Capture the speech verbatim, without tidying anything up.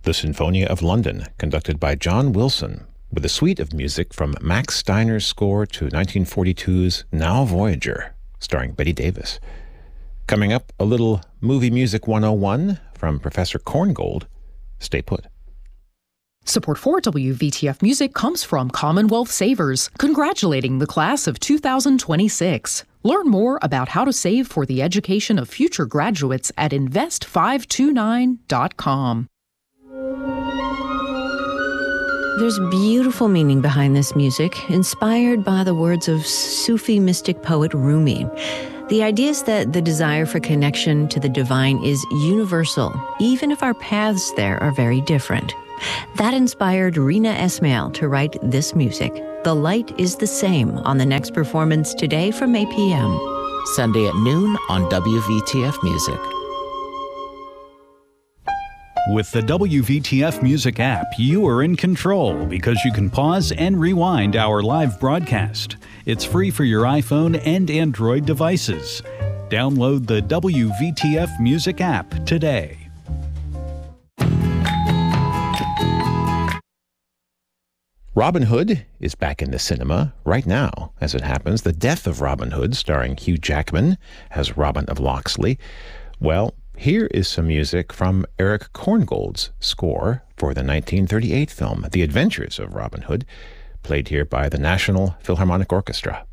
The Sinfonia of London, conducted by John Wilson, with a suite of music from Max Steiner's score to nineteen forty-two's Now Voyager, starring Bette Davis. Coming up, a little Movie Music one oh one from Professor Korngold. Stay put. Support for W V T F Music comes from Commonwealth Savers, congratulating the class of two thousand twenty-six. Learn more about how to save for the education of future graduates at invest five two nine dot com. There's beautiful meaning behind this music, inspired by the words of Sufi mystic poet Rumi. The idea is that the desire for connection to the divine is universal, even if our paths there are very different. That inspired Rina Esmail to write this music. The Light is the Same on the next performance today from eight p.m. Sunday at noon on W V T F Music. With the W V T F Music app, you are in control because you can pause and rewind our live broadcast. It's free for your iPhone and Android devices. Download the W V T F Music app today. Robin Hood is back in the cinema right now, as it happens. The Death of Robin Hood, starring Hugh Jackman as Robin of Locksley. Well, here is some music from Erich Korngold's score for the nineteen thirty-eight film, The Adventures of Robin Hood, played here by the National Philharmonic Orchestra.